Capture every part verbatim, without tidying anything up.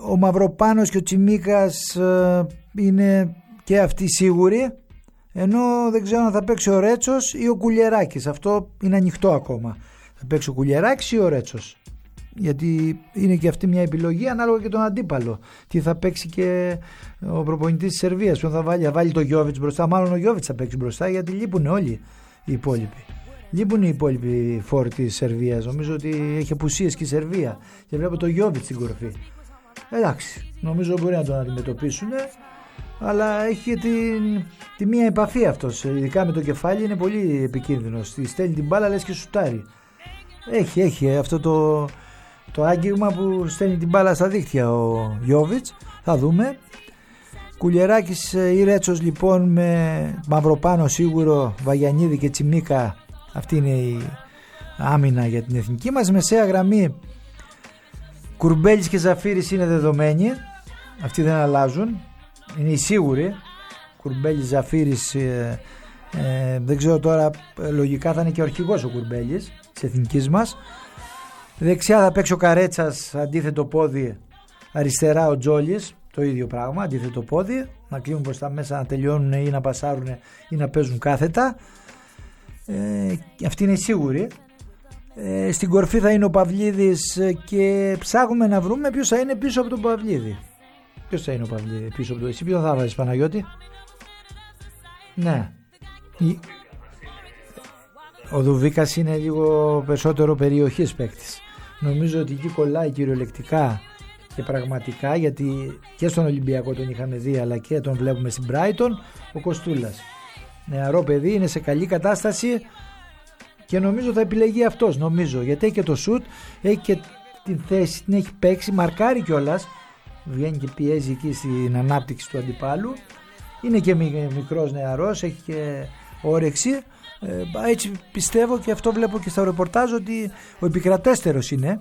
ο Μαυροπάνος και ο Τσιμίκας ε, είναι και αυτοί σίγουροι, ενώ δεν ξέρω αν θα παίξει ο Ρέτσος ή ο Κουλιεράκης. Αυτό είναι ανοιχτό ακόμα. Θα παίξει ο Κουλιεράκης ή ο Ρέτσος, γιατί είναι και αυτή μια επιλογή ανάλογα και τον αντίπαλο. Τι θα παίξει και ο προπονητής της Σερβίας, ποιον θα βάλει, θα βάλει το Γιόβιτς μπροστά. Μάλλον ο Γιόβιτς θα παίξει μπροστά, γιατί λείπουν όλοι οι υπόλοιποι. Λείπουν οι υπόλοιποι φόροι της Σερβίας. Νομίζω ότι έχει απουσίες και η Σερβία και βλέπω το Γιόβιτς στην κορυφή. Εντάξει, νομίζω μπορεί να τον αντιμετωπίσουν, αλλά έχει και τη, τη μία επαφή αυτός, ειδικά με το κεφάλι, είναι πολύ επικίνδυνος. Τη στέλνει την μπάλα λες και σουτάρει. Έχει, έχει αυτό το, το άγγιγμα που στέλνει την μπάλα στα δίχτυα ο Γιόβιτς. Θα δούμε. Κουλιεράκης ή Ρέτσος λοιπόν, με Μαυροπάνο σίγουρο, Βαγιανίδη και Τσιμίκα. Αυτή είναι η άμυνα για την εθνική μας. Μεσαία γραμμή Κουρμπέλης και Ζαφύρης είναι δεδομένοι. Αυτοί δεν αλλάζουν. Είναι οι σίγουροι. Κουρμπέλης, Ζαφύρης, ε, ε, δεν ξέρω τώρα, λογικά θα είναι και ο αρχηγός ο Κουρμπέλης της εθνικής μας. Δεξιά θα παίξει ο Καρέτσας, αντίθετο πόδι. Αριστερά ο Τζόλης, το ίδιο πράγμα, αντίθετο πόδι. Να κλείνουν προς τα μέσα, να τελειώνουν ή να πασάρουν ή να παίζουν κάθετα. Ε, αυτοί είναι σίγουροι. Ε, στην κορφή θα είναι ο Παυλίδης και ψάχνουμε να βρούμε ποιος θα είναι πίσω από τον Παυλίδη. Ποιος θα είναι ο Παυλίδη πίσω από τον... Εσύ ποιον θα βάζεις, Παναγιώτη? Ναι. Ο Δουβίκας είναι λίγο περισσότερο περιοχής παίκτης. Νομίζω ότι εκεί κολλάει κυριολεκτικά και πραγματικά, γιατί και στον Ολυμπιακό τον είχαμε δει, αλλά και τον βλέπουμε στην Brighton, ο Κοστούλας. Νεαρό παιδί, είναι σε καλή κατάσταση και νομίζω θα επιλεγεί αυτός, νομίζω, γιατί έχει και το σουτ, έχει και την θέση, την έχει παίξει, μαρκάρει κιόλας, βγαίνει και πιέζει εκεί στην ανάπτυξη του αντιπάλου, είναι και μικρός νεαρός, έχει και όρεξη. Ε, έτσι πιστεύω, και αυτό βλέπω και στα ρεπορτάζ, ότι ο επικρατέστερος είναι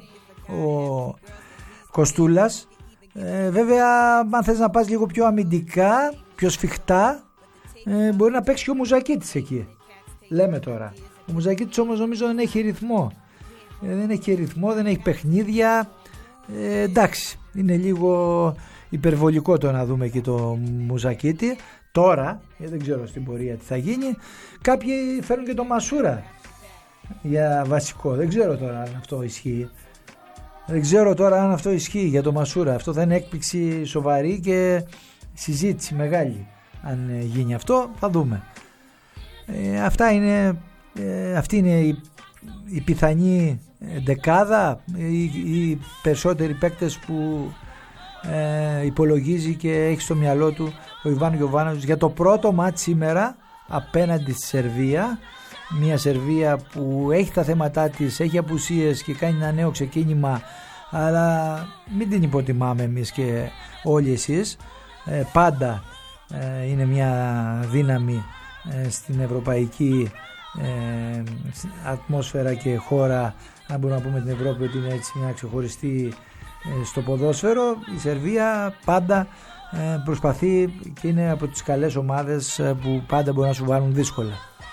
ο Κοστούλας. Ε, βέβαια, αν θες να πας λίγο πιο αμυντικά, πιο σφιχτά, ε, μπορεί να παίξει και ο Μουζακίτης εκεί. Λέμε τώρα. Ο Μουζακίτης όμως νομίζω δεν έχει ρυθμό. Ε, δεν έχει ρυθμό, δεν έχει παιχνίδια. Ε, εντάξει, είναι λίγο υπερβολικό το να δούμε εκεί το Μουζακίτη. Τώρα, δεν ξέρω στην πορεία τι θα γίνει. Κάποιοι φέρουν και το Μασούρα για βασικό. Δεν ξέρω τώρα αν αυτό ισχύει. Δεν ξέρω τώρα αν αυτό ισχύει για το Μασούρα. Αυτό θα είναι έκπληξη σοβαρή και συζήτηση μεγάλη. Αν γίνει αυτό, θα δούμε. Ε, αυτά είναι, ε, αυτή είναι η, η πιθανή δεκάδα, οι, οι περισσότεροι παίκτες που ε, υπολογίζει και έχει στο μυαλό του ο Ιβάν Γιοβάνοβιτς για το πρώτο μάτς σήμερα απέναντι στη Σερβία. Μια Σερβία που έχει τα θέματά της, έχει απουσίες και κάνει ένα νέο ξεκίνημα, αλλά μην την υποτιμάμε εμείς και όλοι εσείς. Ε, πάντα ε, είναι μια δύναμη ε, στην ευρωπαϊκή ε, ατμόσφαιρα και χώρα, αν μπορούμε να πούμε την Ευρώπη ότι είναι έτσι μια ξεχωριστή ε, στο ποδόσφαιρο. Η Σερβία πάντα ε, προσπαθεί και είναι από τις καλές ομάδες ε, που πάντα μπορούν να σου βάλουν δύσκολα.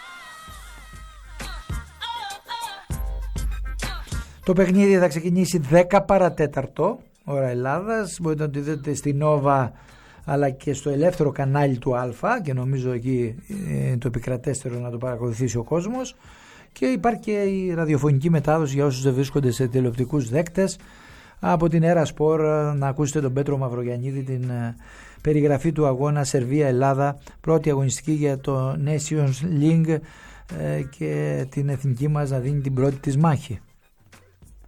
Το παιχνίδι θα ξεκινήσει δέκα παρατέταρτο ώρα Ελλάδας. Μπορείτε να το δείτε στη Νόβα αλλά και στο ελεύθερο κανάλι του Α, και νομίζω εκεί ε, το επικρατέστερο να το παρακολουθήσει ο κόσμος. Και υπάρχει και η ραδιοφωνική μετάδοση για όσους δεν βρίσκονται σε τηλεοπτικούς δέκτες από την Έρα Σπορ, να ακούσετε τον Πέτρο Μαυρογιαννίδη, την ε, περιγραφή του αγώνα Σερβία-Ελλάδα, πρώτη αγωνιστική για το Nations League, ε, και την εθνική μας να δίνει την πρώτη της μάχη.